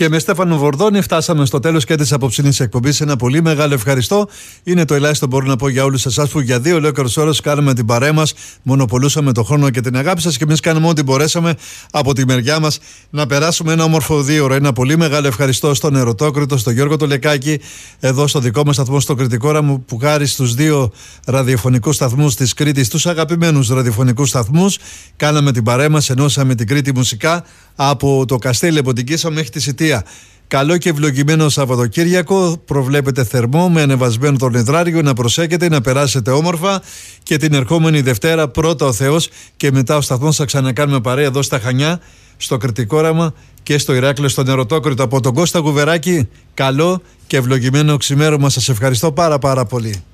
Και με Στέφανο Βορδόνη φτάσαμε στο τέλος και της απόψινής εκπομπής. Ένα πολύ μεγάλο ευχαριστώ. Είναι το ελάχιστο μπορώ να πω για όλους εσάς που για 2 ολόκληρες ώρες κάναμε την παρέα μας, μονοπολούσαμε τον χρόνο και την αγάπη σας και εμείς κάναμε ό,τι μπορέσαμε από τη μεριά μας να περάσουμε ένα όμορφο 2ωρο. Ένα πολύ μεγάλο ευχαριστώ στον Ερωτόκριτο, στον Γιώργο το Λεκάκη, εδώ στο δικό μας σταθμό, στο Κρητικόρα μου, που χάρη στους 2 ραδιοφωνικούς σταθμούς της Κρήτης, τους αγαπημένους ραδιοφωνικούς σταθμούς, κάναμε την παρέα μας, ενώσαμε την Κρήτη μουσικά από το Καστέλι Λεποντικίσα μέχρι τη Σιτία. Καλό και ευλογημένο Σαββατοκύριακο. Προβλέπετε θερμό με ανεβασμένο τον υδράριο. Να προσέχετε, να περάσετε όμορφα. Και την ερχόμενη Δευτέρα, πρώτα ο Θεός και μετά ο σταθμός, θα ξανακάνουμε παρέα εδώ στα Χανιά, στο Κρητικόραμα και στο Ηράκλειο, στον Ερωτόκριτο. Από τον Κώστα Γουβεράκη, καλό και ευλογημένο ξημέρωμα. Σας ευχαριστώ πάρα πολύ.